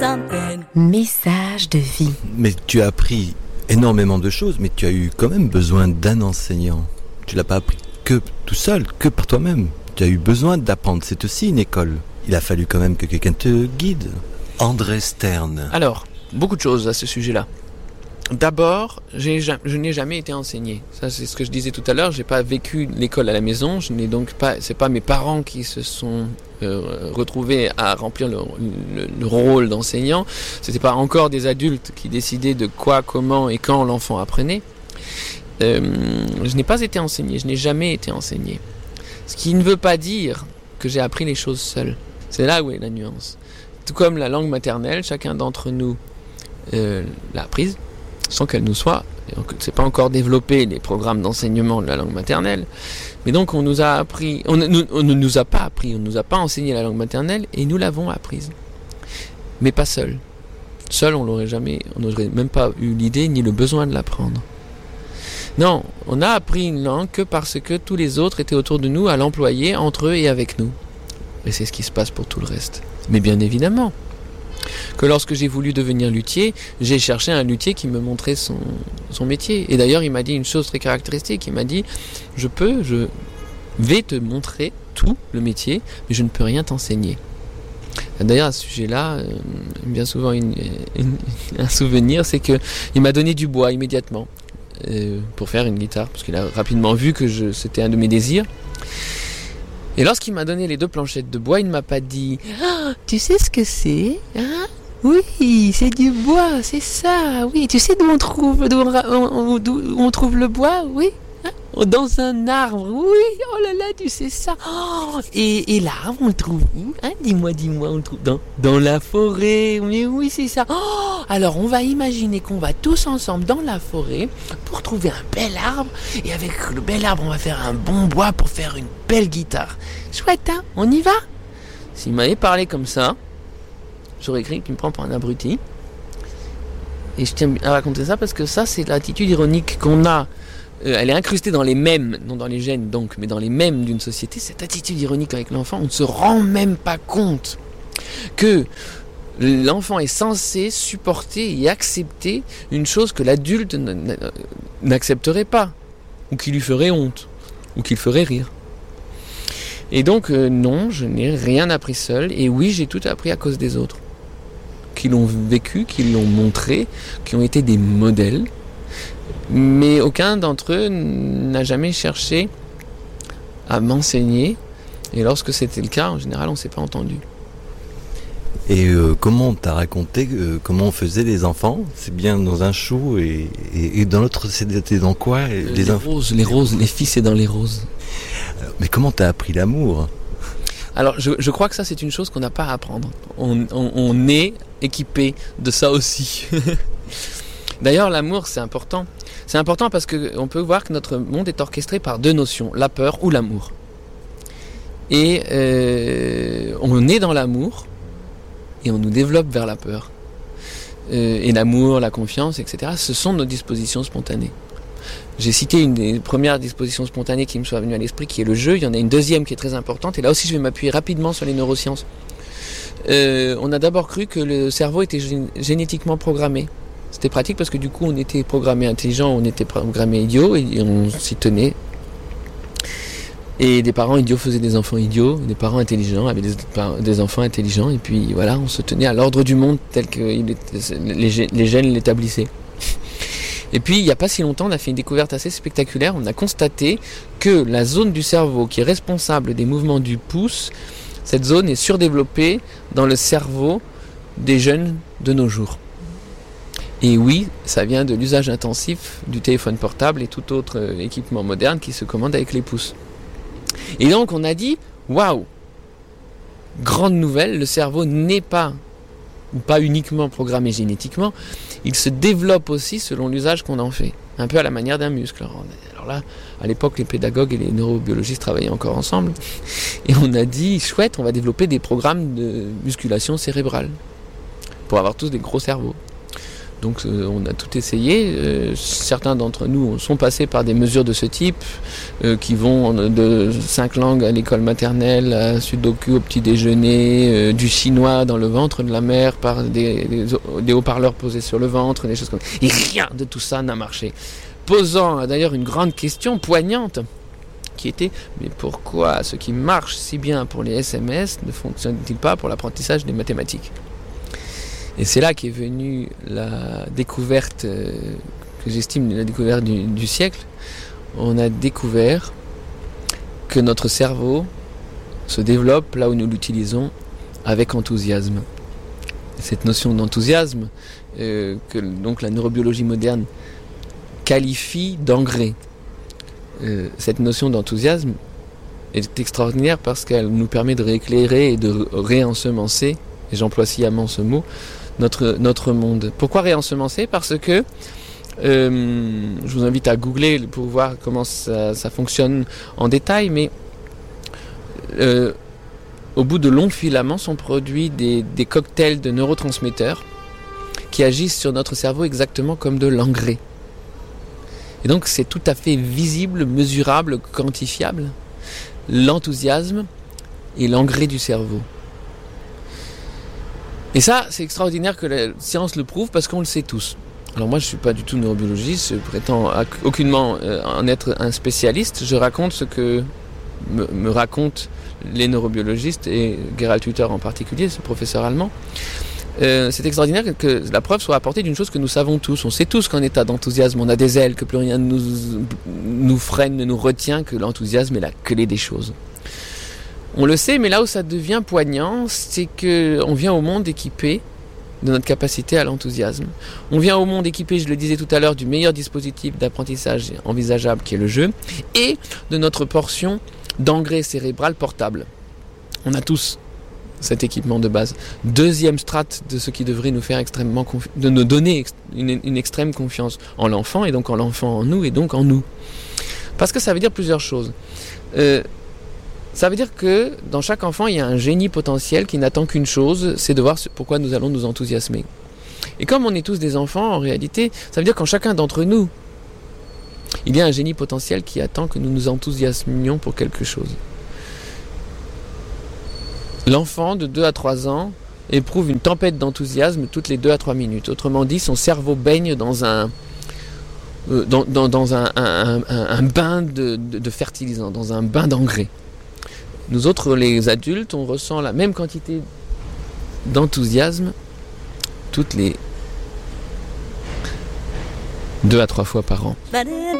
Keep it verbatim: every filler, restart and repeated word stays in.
d'antenne. Message de vie. Mais tu as appris énormément de choses, mais tu as eu quand même besoin d'un enseignant. Tu l'as pas appris que tout seul, que par toi-même. Tu as eu besoin d'apprendre, c'est aussi une école. Il a fallu quand même que quelqu'un te guide. André Stern. Alors, beaucoup de choses à ce sujet-là. D'abord, j'ai, je n'ai jamais été enseigné. Ça, c'est ce que je disais tout à l'heure. J'ai pas vécu l'école à la maison. Je n'ai donc pas. C'est pas mes parents qui se sont euh, retrouvés à remplir le, le, le rôle d'enseignant. C'était pas encore des adultes qui décidaient de quoi, comment et quand l'enfant apprenait. Euh, je n'ai pas été enseigné. Je n'ai jamais été enseigné. Ce qui ne veut pas dire que j'ai appris les choses seul. C'est là où est la nuance. Tout comme la langue maternelle, chacun d'entre nous euh, l'a apprise, sans qu'elle nous soit. C'est pas encore développé les programmes d'enseignement de la langue maternelle, mais donc on nous a appris, on, nous, on ne nous a pas appris, on ne nous a pas enseigné la langue maternelle et nous l'avons apprise, mais pas seul. Seul, on l'aurait jamais, on n'aurait même pas eu l'idée ni le besoin de l'apprendre. Non, on a appris une langue que parce que tous les autres étaient autour de nous à l'employer entre eux et avec nous. Et c'est ce qui se passe pour tout le reste. Mais bien évidemment que lorsque j'ai voulu devenir luthier, j'ai cherché un luthier qui me montrait son, son métier. Et d'ailleurs, il m'a dit une chose très caractéristique. Il m'a dit, je peux, je vais te montrer tout le métier, mais je ne peux rien t'enseigner. D'ailleurs, à ce sujet-là, euh, bien souvent, une, une, un souvenir, c'est qu'il m'a donné du bois immédiatement euh, pour faire une guitare, parce qu'il a rapidement vu que je, c'était un de mes désirs. Et lorsqu'il m'a donné les deux planchettes de bois, il ne m'a pas dit ah, « Tu sais ce que c'est hein? Oui, c'est du bois, c'est ça, oui. Tu sais d'où on trouve, d'où on, d'où on trouve le bois, oui hein? Dans un arbre, oui. Oh là là, tu sais ça. Oh, et, et l'arbre, on le trouve où hein? Dis-moi, dis-moi, on le trouve dans, dans la forêt. Mais oui, c'est ça. Oh, alors, on va imaginer qu'on va tous ensemble dans la forêt pour trouver un bel arbre. Et avec le bel arbre, on va faire un bon bois pour faire une belle guitare. Chouette, hein? On y va? S'il m'avait parlé comme ça, j'aurais cru qu'il me prend pour un abruti. Et je tiens à raconter ça parce que ça, c'est l'attitude ironique qu'on a. Euh, elle est incrustée dans les mèmes, non dans les gènes donc, mais dans les mèmes d'une société. Cette attitude ironique avec l'enfant, on ne se rend même pas compte que l'enfant est censé supporter et accepter une chose que l'adulte n'accepterait pas, ou qui lui ferait honte, ou qui le ferait rire. Et donc, euh, non, je n'ai rien appris seul, et oui, j'ai tout appris à cause des autres, qui l'ont vécu, qui l'ont montré, qui ont été des modèles, mais aucun d'entre eux n'a jamais cherché à m'enseigner, et lorsque c'était le cas, en général, on ne s'est pas entendu. Et euh, comment on t'a raconté euh, comment on faisait les enfants? C'est bien dans un chou et, et, et dans l'autre c'était dans quoi les, les inf- roses, les roses, les filles c'est dans les roses. Alors, mais comment t'as appris l'amour? Alors je, je crois que ça c'est une chose qu'on n'a pas à apprendre. On, on, on est équipé de ça aussi. D'ailleurs l'amour c'est important. C'est important parce qu'on peut voir que notre monde est orchestré par deux notions, la peur ou l'amour. Et euh, on est dans l'amour et on nous développe vers la peur. Euh, et l'amour, la confiance, et cetera, ce sont nos dispositions spontanées. J'ai cité une des premières dispositions spontanées qui me soit venue à l'esprit, qui est le jeu. Il y en a une deuxième qui est très importante, et là aussi je vais m'appuyer rapidement sur les neurosciences. Euh, on a d'abord cru que le cerveau était gén- génétiquement programmé. C'était pratique parce que du coup on était programmé intelligent, on était programmé idiot, et, et on s'y tenait. Et des parents idiots faisaient des enfants idiots, des parents intelligents avaient des, des enfants intelligents, et puis voilà, on se tenait à l'ordre du monde tel que il était, les, les gènes l'établissaient. Et puis il n'y a pas si longtemps, on a fait une découverte assez spectaculaire, on a constaté que la zone du cerveau qui est responsable des mouvements du pouce, cette zone est surdéveloppée dans le cerveau des jeunes de nos jours. Et oui, ça vient de l'usage intensif du téléphone portable et tout autre équipement moderne qui se commande avec les pouces. Et donc on a dit, waouh, grande nouvelle, le cerveau n'est pas, ou pas uniquement programmé génétiquement, il se développe aussi selon l'usage qu'on en fait, un peu à la manière d'un muscle. Alors, alors là, à l'époque, les pédagogues et les neurobiologistes travaillaient encore ensemble, et on a dit, chouette, on va développer des programmes de musculation cérébrale, pour avoir tous des gros cerveaux. Donc euh, on a tout essayé. Euh, certains d'entre nous sont passés par des mesures de ce type, euh, qui vont de cinq langues à l'école maternelle, à sudoku au petit déjeuner, euh, du chinois dans le ventre de la mère par des, des, des haut-parleurs posés sur le ventre, des choses comme ça. Et rien de tout ça n'a marché. Posant d'ailleurs une grande question poignante, qui était, mais pourquoi ce qui marche si bien pour les S M S ne fonctionne-t-il pas pour l'apprentissage des mathématiques ? Et c'est là qu'est venue la découverte, euh, que j'estime la découverte du, du siècle. On a découvert que notre cerveau se développe là où nous l'utilisons avec enthousiasme. Cette notion d'enthousiasme, euh, que donc la neurobiologie moderne qualifie d'engrais. Euh, cette notion d'enthousiasme est extraordinaire parce qu'elle nous permet de rééclairer et de réensemencer, et j'emploie sciemment ce mot, notre, notre monde. Pourquoi réensemencer ? Parce que euh, je vous invite à googler pour voir comment ça, ça fonctionne en détail, mais euh, au bout de longs filaments sont produits des, des cocktails de neurotransmetteurs qui agissent sur notre cerveau exactement comme de l'engrais. Et donc c'est tout à fait visible, mesurable, quantifiable, l'enthousiasme et l'engrais du cerveau. Et ça, c'est extraordinaire que la science le prouve parce qu'on le sait tous. Alors moi, je ne suis pas du tout neurobiologiste, je prétends aucunement en être un spécialiste. Je raconte ce que me, me racontent les neurobiologistes, et Gerald Hüther en particulier, ce professeur allemand. Euh, c'est extraordinaire que, que la preuve soit apportée d'une chose que nous savons tous. On sait tous qu'en état d'enthousiasme, on a des ailes, que plus rien ne nous, nous freine, ne nous retient, que l'enthousiasme est la clé des choses. On le sait, mais là où ça devient poignant, c'est qu'on vient au monde équipé de notre capacité à l'enthousiasme. On vient au monde équipé, je le disais tout à l'heure, du meilleur dispositif d'apprentissage envisageable qui est le jeu, et de notre portion d'engrais cérébral portable. On a tous cet équipement de base. Deuxième strate de ce qui devrait nous faire extrêmement confi- de nous donner une, une extrême confiance en l'enfant, et donc en l'enfant en nous, et donc en nous. Parce que ça veut dire plusieurs choses. Euh, Ça veut dire que dans chaque enfant, il y a un génie potentiel qui n'attend qu'une chose, c'est de voir pourquoi nous allons nous enthousiasmer. Et comme on est tous des enfants, en réalité, ça veut dire qu'en chacun d'entre nous, il y a un génie potentiel qui attend que nous nous enthousiasmions pour quelque chose. L'enfant de deux à trois ans éprouve une tempête d'enthousiasme toutes les deux à trois minutes. Autrement dit, son cerveau baigne dans un... Euh, dans, dans, dans un, un, un, un bain de, de, de fertilisant, dans un bain d'engrais. Nous autres, les adultes, on ressent la même quantité d'enthousiasme toutes les deux à trois fois par an.